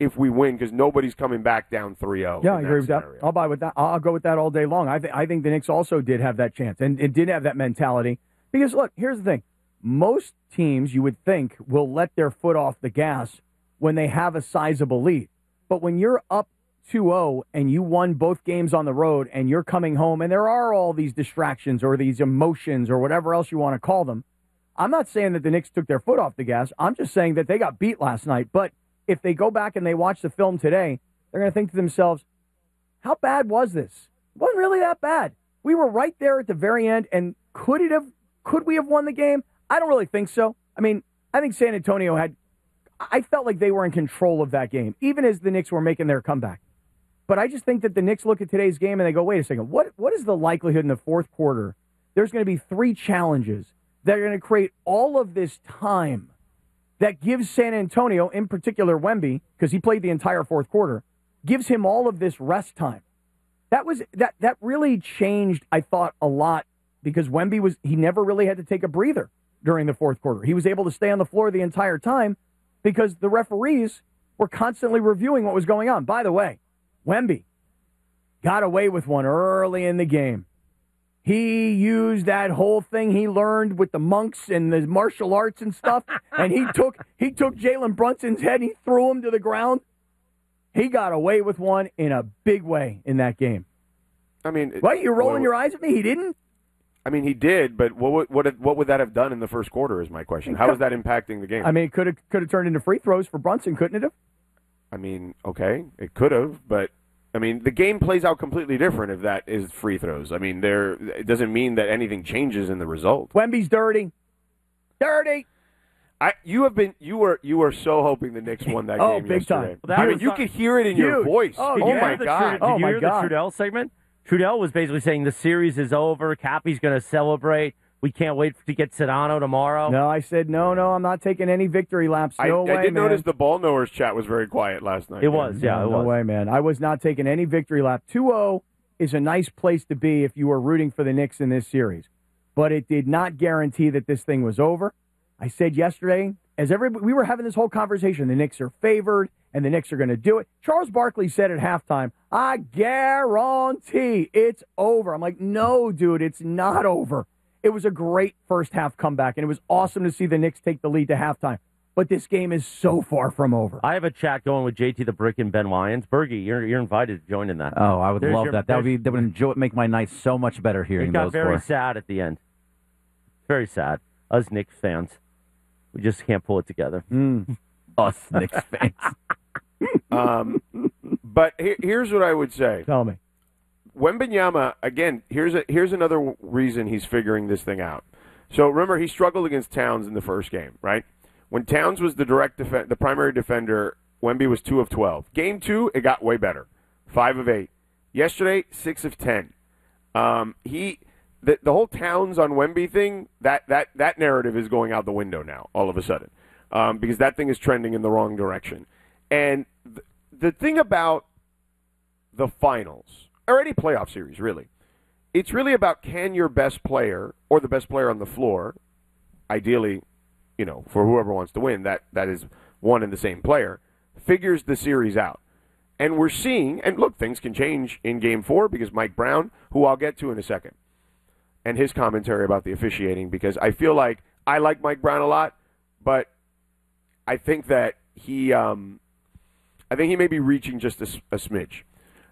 if we win because nobody's coming back down 3-0. Yeah, I agree with that. I'll buy with that. I'll go with that all day long. I think the Knicks also did have that chance and it did have that mentality. Because, look, here's the thing. Most teams, you would think, will let their foot off the gas when they have a sizable lead. But when you're up 2-0 and you won both games on the road and you're coming home and there are all these distractions or these emotions or whatever else you want to call them, I'm not saying that the Knicks took their foot off the gas. I'm just saying that they got beat last night. But if they go back and they watch the film today, they're going to think to themselves, how bad was this? It wasn't really that bad. We were right there at the very end, and could we have won the game? I don't really think so. I mean, I think San Antonio I felt like they were in control of that game, even as the Knicks were making their comeback. But I just think that the Knicks look at today's game and they go, wait a second, what is the likelihood in the fourth quarter there's going to be 3 challenges that are going to create all of this time that gives San Antonio, in particular Wemby, because he played the entire fourth quarter, gives him all of this rest time. That really changed, I thought, a lot because Wemby he never really had to take a breather during the fourth quarter. He was able to stay on the floor the entire time because the referees were constantly reviewing what was going on. By the way, Wemby got away with one early in the game. He used that whole thing he learned with the monks and the martial arts and stuff, and he took Jalen Brunson's head and he threw him to the ground. He got away with one in a big way in that game. I mean, what, you're rolling your eyes at me? He didn't? I mean, he did, but what would that have done in the first quarter is my question. How is that impacting the game? I mean, it could have turned into free throws for Brunson, couldn't it have? I mean, okay, it could have, but I mean, the game plays out completely different if that is free throws. I mean, it doesn't mean that anything changes in the result. Wemby's dirty. Dirty. You were so hoping the Knicks won that game big yesterday. time. I mean, you could hear it in your voice. Oh my God. Did you hear the Trudell segment? Trudell was basically saying the series is over. Cappy's going to celebrate. We can't wait to get Sedano tomorrow. No, I said, no, I'm not taking any victory laps. No way, I did man. notice the Ball Knowers chat was very quiet last night. It was, yeah, it was. No way, man. I was not taking any victory lap. 2-0 is a nice place to be if you were rooting for the Knicks in this series. But it did not guarantee that this thing was over. I said yesterday, we were having this whole conversation, the Knicks are favored and the Knicks are going to do it. Charles Barkley said at halftime, I guarantee it's over. I'm like, no, dude, it's not over. It was a great first half comeback, and it was awesome to see the Knicks take the lead to halftime. But this game is so far from over. I have a chat going with JT the Brick and Ben Lyons. Bergie, you're invited to join in that. Oh, I would love that. That would make my night so much better hearing those. It got very sad at the end. Very sad. Us Knicks fans, we just can't pull it together. Us Knicks fans. But here's what I would say. Tell me. Wembanyama, again, here's another reason he's figuring this thing out. So remember, he struggled against Towns in the first game, right? When Towns was the primary defender, Wemby was 2 of 12. Game 2, it got way better, 5 of 8. Yesterday, 6 of 10. The whole Towns on Wemby thing, that narrative is going out the window now, all of a sudden, because that thing is trending in the wrong direction. And the thing about the finals, or any playoff series, really, it's really about can your best player or the best player on the floor, ideally, for whoever wants to win, that is one and the same player, figures the series out. And we're seeing, and look, things can change in Game 4 because Mike Brown, who I'll get to in a second, and his commentary about the officiating, because I feel like I like Mike Brown a lot, but I think that he may be reaching just a smidge.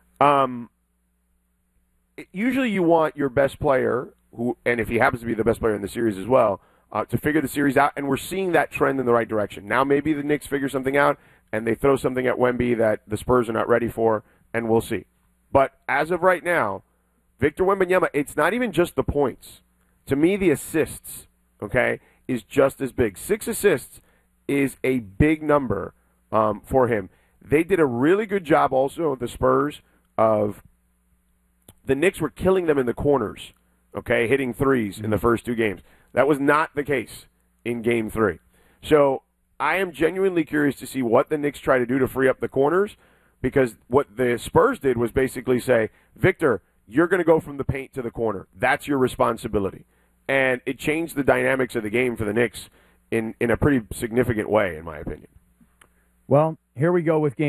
Usually you want your best player, and if he happens to be the best player in the series as well, to figure the series out, and we're seeing that trend in the right direction. Now maybe the Knicks figure something out, and they throw something at Wemby that the Spurs are not ready for, and we'll see. But as of right now, Victor Wembanyama, it's not even just the points. To me, the assists, okay, is just as big. 6 assists is a big number for him. They did a really good job also, the Spurs, of the Knicks were killing them in the corners, okay, hitting threes in the first 2 games. That was not the case in Game 3. So I am genuinely curious to see what the Knicks try to do to free up the corners, because what the Spurs did was basically say, Victor, you're going to go from the paint to the corner. That's your responsibility. And it changed the dynamics of the game for the Knicks in a pretty significant way, in my opinion. Well, here we go with Game